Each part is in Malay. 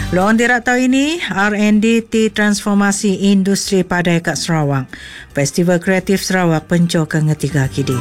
Luang dirak tahun ini, R&D Transformasi Industri Padai kat Sarawak. Festival Kreatif Sarawak pencor ketiga kini.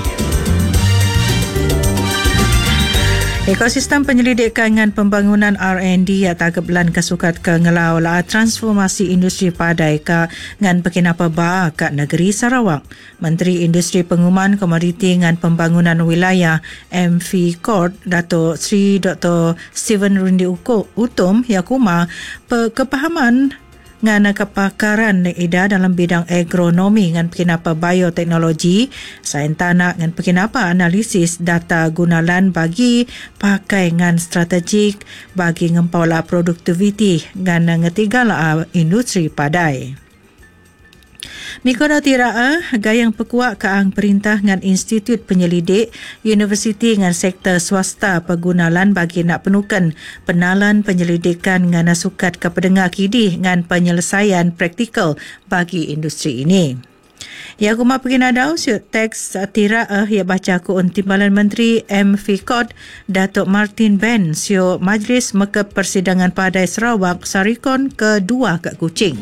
Ekosistem penyelidikan dengan pembangunan R&D yang tagablan kesukat ke ngelau la transformasi industri padai ke ngan pekinapa ba kat negeri Sarawak. Menteri Industri Pengumuman Komoditi dengan Pembangunan Wilayah MV-Kord Dato' Sri Dr. Steven Rundi Utom Yakuma kepahaman dengan kepakaran ida dalam bidang agronomi dengan pekinapa bioteknologi, sains tanah dengan pekinapa analisis data gunalan bagi pakai dengan strategik bagi ngempaulah produktiviti dengan ngetigala industri padai. Mikoda tiraa gayang pekuak kaang perintah dengan Institut Penyelidik Universiti dengan sektor swasta pergunalan bagi nak penukan penalan penyelidikan dengan sukat ke pendengar kidi dengan penyelesaian praktikal bagi industri ini. Ya kuma penginadau siut teks tiraa ia baca ku Timbalan Menteri MV-Kord Datuk Martin Ben siut Majlis Mekep Persidangan Padai Sarawak Sarikon kedua kat Kuching.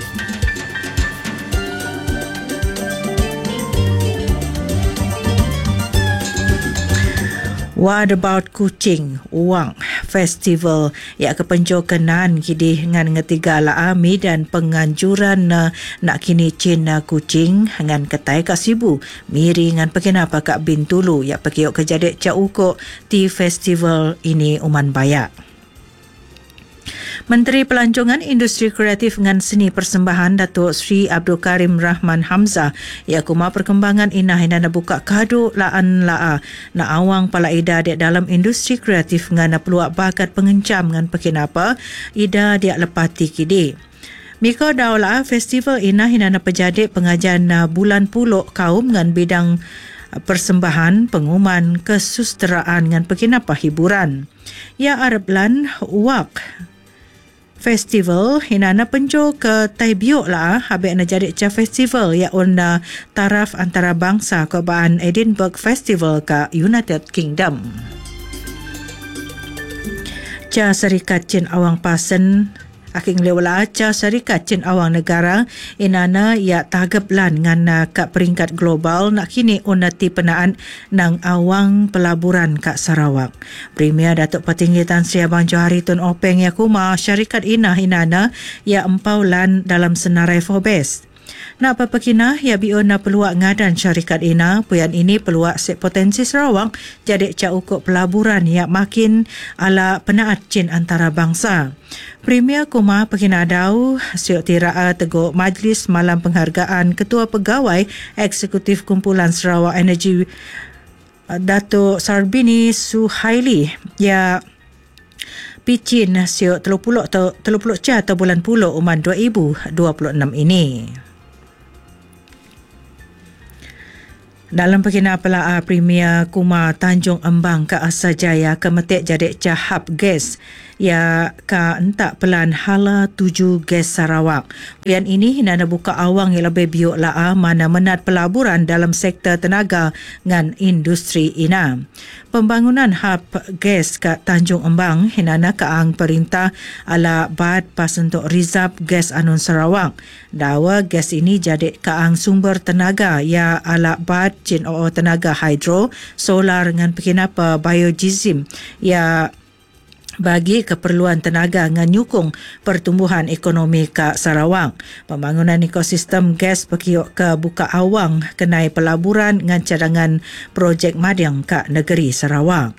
What about Kuching Wang Festival yang kepencokenan kini dengan ngetiga laami dan penganjuran nak kini Cina Kuching dengan ketai kat Sibu miri dengan pekinapa kat Bintulu yang pekiok kejadian caukok di festival ini uman bayak. Menteri Pelancongan Industri Kreatif dengan Seni Persembahan Datuk Sri Abdul Karim Rahman Hamzah ia kuma perkembangan inah ina buka kado laan laa na awang pala ida dia dalam industri kreatif dengan peluang bakat pengencam dengan pekinapa ida dia lepati kidi. Miko daula festival inah ina pejadik pengajian bulan puluk kaum dengan bidang persembahan, pengumuman, kesusteraan dengan pekinapa hiburan. Ya Arablan Wak Festival hinana penjo ke Taibiok lah habis nak jadi ca festival ya una taraf antara bangsa ke baan Edinburgh Festival ke United Kingdom. Ca Serikat Cin Awang Pasen aking lewala ca Serikat Cin Awang Negara inana ya tagablan dengan kat peringkat global nak kini unati penaan nang awang pelaburan kat Sarawak. Premier Datuk Petinggi Tan Sri Abang Johari Tun Openg Yakuma syarikat inana ya empaulan dalam senarai Forbes. Nak papakina ya bio na peluang ngadan syarikat ina puyan ini peluang potensi Sarawak jadi caukuk pelaburan yang makin ala penaat cin antara bangsa. Premier Kuma Pekinadau siok tiraa teguk Majlis Malam Penghargaan Ketua Pegawai Eksekutif Kumpulan Sarawak Energy Datuk Sarbini Suhaili ya picin siok 30 ca atau bulan puluh uman 2026 ini. Dalam pekina pelaa Premier Kuma Tanjung Embang ke Asajaya kemetik jadi cahap gas ya ka entak pelan hala 7 gas Sarawak. Pilihan ini hina buka awang yang lebih biok laa mana menat pelaburan dalam sektor tenaga dengan industri ina. Pembangunan hub gas kat Tanjung Embang hina kaang perintah ala bad pas untuk rizab gas anun Sarawak. Dawa gas ini jadi kaang sumber tenaga ya ala bad cin tenaga hidro, solar dengan pekinapa biogizim ya bagi keperluan tenaga dengan nyukung pertumbuhan ekonomi ke Sarawak. Pembangunan ekosistem gas pekiok ke buka awang kenai pelaburan dengan cadangan projek Madiang ke negeri Sarawak.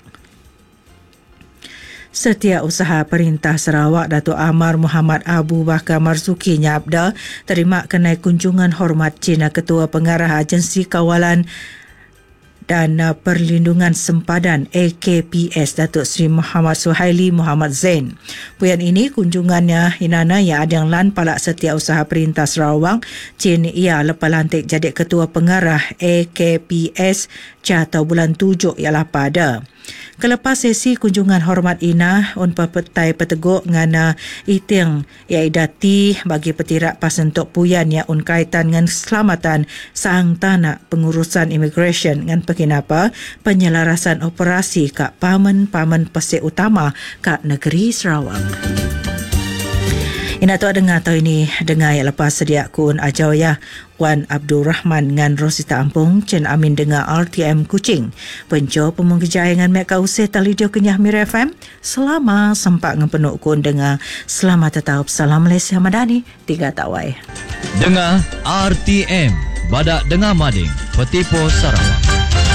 Setiausaha Perintah Sarawak Datuk Amar Muhammad Abu Bakar Marzuki nyabda terima kenai kunjungan hormat Cina Ketua Pengarah Agensi Kawalan dan Perlindungan Sempadan AKPS Datuk Seri Muhammad Suhaili Muhammad Zain. Puyan ini kunjungannya hinana yang ada yang lan palak Setiausaha Perintah Sarawak Cin ia lepas lantik jadi Ketua Pengarah AKPS atau bulan 7 ialah pada. Kelepas sesi kunjungan hormat ina unpa petai peteguk ngana iting ia idati bagi petirak pasentok puyan yang kaitan dengan keselamatan sang tanah pengurusan immigration dengan pekinapa penyelarasan operasi kat paman-paman pesek utama kat negeri Sarawak. Ina tu dengar tau ini dengar yang lepas sedia kun ajau ya Wan Abdul Rahman ngan Rosita Ampung Cen Amin dengar RTM Kuching penco pemungkejai ngan Mek Kausih Talidio Kenyah Mir FM selama sempat ngepenuk kun dengar selamat tetap salam Malaysia Madani 3 tawai dengar RTM Badak Dengar Mading Petipo Sarawak.